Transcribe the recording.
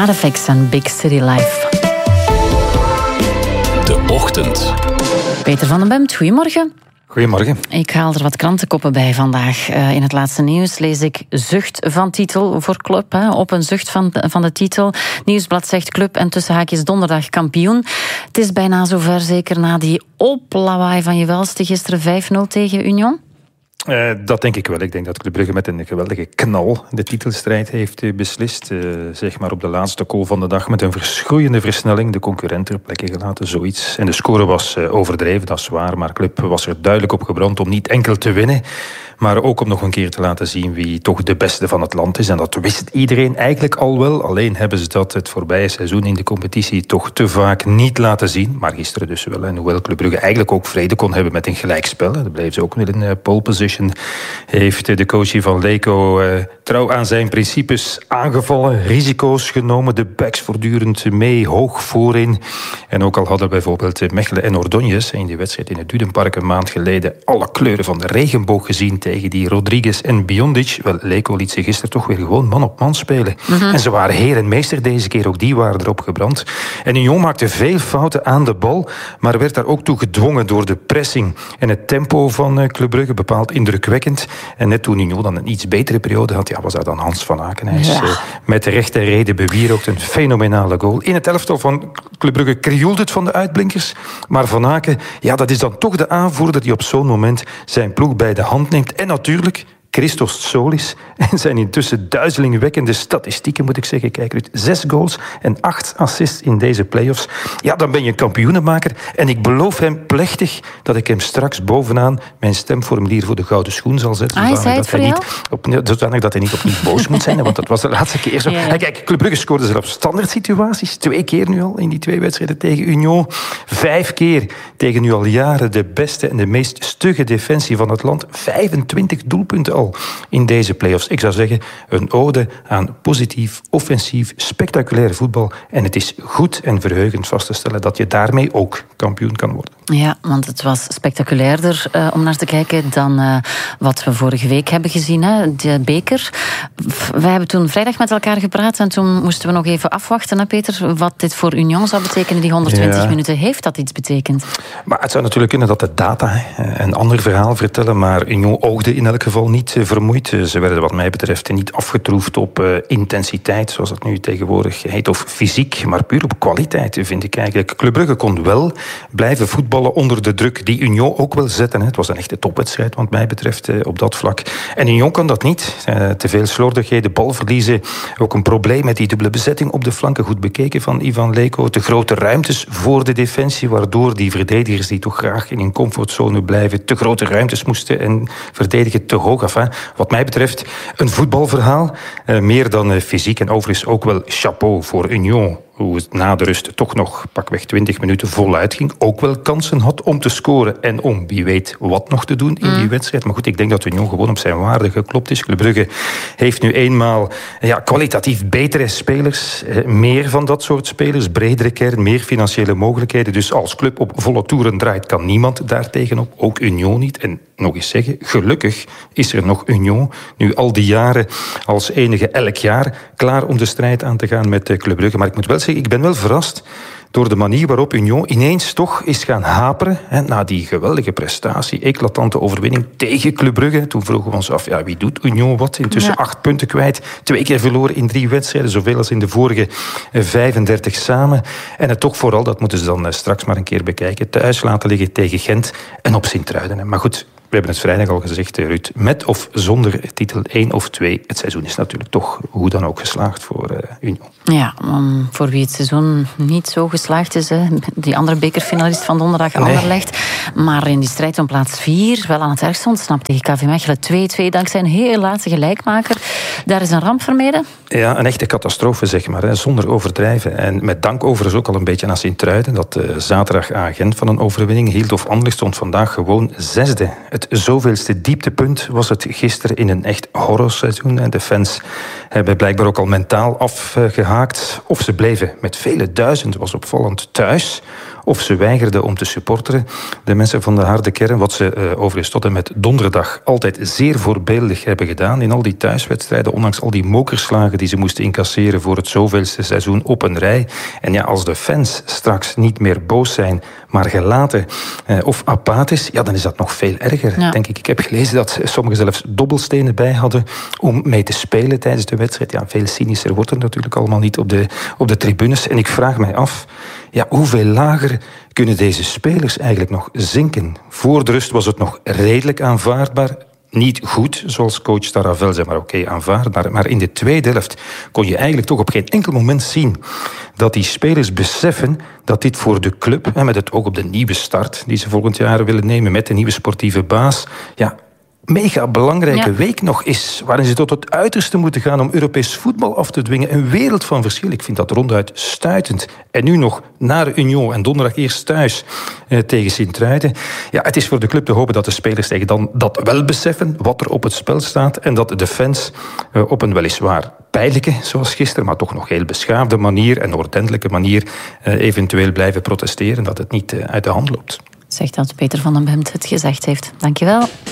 Madafix en Big City Life. De Ochtend. Peter van den Bemt, goedemorgen. Goedemorgen. Ik haal er wat krantenkoppen bij vandaag. In het laatste nieuws lees ik zucht van titel voor club. Op een zucht van de titel. Nieuwsblad zegt club en tussen haakjes donderdag kampioen. Het is bijna zover, zeker na die oplawaai van je welste gisteren 5-0 tegen Union. Dat denk ik wel. Ik denk dat Club Brugge met een geweldige knal de titelstrijd heeft beslist. Zeg maar op de laatste goal van de dag met een verschroeiende versnelling de concurrent ter plekke gelaten, zoiets. En de score was overdreven, dat is waar. Maar Club was er duidelijk op gebrand om niet enkel te winnen, maar ook om nog een keer te laten zien wie toch de beste van het land is. En dat wist iedereen eigenlijk al wel. Alleen hebben ze dat het voorbije seizoen in de competitie toch te vaak niet laten zien. Maar gisteren dus wel. En hoewel Club Brugge eigenlijk ook vrede kon hebben met een gelijkspel, daar bleef ze ook weer in pole position, heeft de coach van Leco trouw aan zijn principes aangevallen, risico's genomen, de backs voortdurend mee, hoog voorin. En ook al hadden bijvoorbeeld Mechelen en Ordonjes in die wedstrijd in het Dudenpark een maand geleden alle kleuren van de regenboog gezien tegen die Rodriguez en Biondic. Wel, Leco liet ze gisteren toch weer gewoon man op man spelen. En ze waren heer en meester deze keer, ook die waren erop gebrand. En Union maakte veel fouten aan de bal, maar werd daar ook toe gedwongen door de pressing. En het tempo van Club Brugge bepaald indrukwekkend. En net toen Union dan een iets betere periode had, was dat dan Hans van Aken. Hij is met de rechte reden bewierookt een fenomenale goal. In het elftal van Club Brugge krioelde het van de uitblinkers, maar Van Aken, dat is dan toch de aanvoerder die op zo'n moment zijn ploeg bij de hand neemt. En natuurlijk Christos Solis en zijn intussen duizelingwekkende statistieken, moet ik zeggen. Kijk, Ruud, 6 goals en 8 assists in deze play-offs. Ja, dan ben je een kampioenenmaker. En ik beloof hem plechtig dat ik hem straks bovenaan mijn stemformulier voor de gouden schoen zal zetten. Zodanig dat hij niet opnieuw boos moet zijn, want dat was de laatste keer zo. Ja. En kijk, Club Brugge scoorde zelfs standaard situaties. 2 keer nu al in die 2 wedstrijden tegen Union. 5 keer tegen nu al jaren de beste en de meest stugge defensie van het land. 25 doelpunten al in deze play-offs. Ik zou zeggen, een ode aan positief, offensief, spectaculair voetbal. En het is goed en verheugend vast te stellen dat je daarmee ook kampioen kan worden. Ja, want het was spectaculairder om naar te kijken dan wat we vorige week hebben gezien. De beker. Wij hebben toen vrijdag met elkaar gepraat en toen moesten we nog even afwachten, Peter, wat dit voor Union zou betekenen. Die 120 minuten, heeft dat iets betekend? Maar het zou natuurlijk kunnen dat de data een ander verhaal vertellen, maar Union oogde in elk geval niet vermoeid. Ze werden wat mij betreft niet afgetroefd op intensiteit, zoals dat nu tegenwoordig heet, of fysiek, maar puur op kwaliteit, vind ik eigenlijk. Club Brugge kon wel blijven voetballen onder de druk die Union ook wil zetten. Het was een echte topwedstrijd, wat mij betreft, op dat vlak. En Union kan dat niet. Te veel slordigheden, balverliezen, ook een probleem met die dubbele bezetting op de flanken, goed bekeken van Ivan Leco. Te grote ruimtes voor de defensie, waardoor die verdedigers die toch graag in een comfortzone blijven, te grote ruimtes moesten en verdedigen te hoog af. Wat mij betreft een voetbalverhaal, meer dan fysiek. En overigens ook wel chapeau voor Union, hoe het na de rust toch nog pakweg 20 minuten voluit ging. Ook wel kansen had om te scoren en om wie weet wat nog te doen in die wedstrijd. Maar goed, ik denk dat Union gewoon op zijn waarde geklopt is. Club Brugge heeft nu eenmaal kwalitatief betere spelers, meer van dat soort spelers, bredere kern, meer financiële mogelijkheden. Dus als club op volle toeren draait, kan niemand daar tegenop, ook Union niet. En nog eens zeggen, gelukkig is er nog Union, nu al die jaren als enige elk jaar, klaar om de strijd aan te gaan met Club Brugge. Maar ik moet wel zeggen, ik ben wel verrast door de manier waarop Union ineens toch is gaan haperen. Na die geweldige prestatie, eclatante overwinning tegen Club Brugge. Toen vroegen we ons af, wie doet Union wat? Intussen 8 punten kwijt, 2 keer verloren in 3 wedstrijden, zoveel als in de vorige 35 samen. En het toch vooral, dat moeten ze dan straks maar een keer bekijken, thuis laten liggen tegen Gent en op Sint-Truiden. Maar goed, we hebben het vrijdag al gezegd, Ruud, met of zonder titel 1 of 2. Het seizoen is natuurlijk toch hoe dan ook geslaagd voor Union. Ja, voor wie het seizoen niet zo geslaagd is, die andere bekerfinalist van donderdag, Anderlecht. Maar in die strijd om plaats 4 wel aan het ergste ontsnapt tegen KV Mechelen 2-2, dankzij een heel laatste gelijkmaker. Daar is een ramp vermeden. Ja, een echte catastrofe, zeg maar, zonder overdrijven. En met dank overigens ook al een beetje aan Sint-Truiden, dat zaterdag agent van een overwinning hield. Of Anderlecht stond vandaag gewoon 6e. Het zoveelste dieptepunt was het gisteren in een echt horrorseizoen. En de fans hebben blijkbaar ook al mentaal afgehaakt. Of ze bleven met vele duizenden, was opvallend, thuis. of ze weigerden om te supporteren. De mensen van de harde kern, wat ze overigens tot en met donderdag altijd zeer voorbeeldig hebben gedaan in al die thuiswedstrijden, ondanks al die mokerslagen die ze moesten incasseren voor het zoveelste seizoen op een rij. En ja, als de fans straks niet meer boos zijn, maar gelaten of apathisch, ja, dan is dat nog veel erger, denk ik. Ik heb gelezen dat sommigen zelfs dobbelstenen bij hadden om mee te spelen tijdens de wedstrijd. Ja, veel cynischer wordt het natuurlijk allemaal niet op de tribunes. En ik vraag mij af, ja, hoeveel lager kunnen deze spelers eigenlijk nog zinken? Voor de rust was het nog redelijk aanvaardbaar. Niet goed, zoals coach Taravel zei, maar oké, aanvaardbaar. Maar in de tweede helft kon je eigenlijk toch op geen enkel moment zien dat die spelers beseffen dat dit voor de club, en met het oog op de nieuwe start die ze volgend jaar willen nemen met de nieuwe sportieve baas, ja, mega belangrijke week nog is, waarin ze tot het uiterste moeten gaan om Europees voetbal af te dwingen. Een wereld van verschil. Ik vind dat ronduit stuitend. En nu nog naar Union en donderdag eerst thuis tegen Sint-Truiden. Ja, het is voor de club te hopen dat de spelers tegen dan dat wel beseffen, wat er op het spel staat, en dat de fans op een weliswaar pijnlijke, zoals gisteren, maar toch nog heel beschaafde manier en ordentelijke manier eventueel blijven protesteren, dat het niet uit de hand loopt. Zegt dat Peter van den Bemt het gezegd heeft. Dankjewel.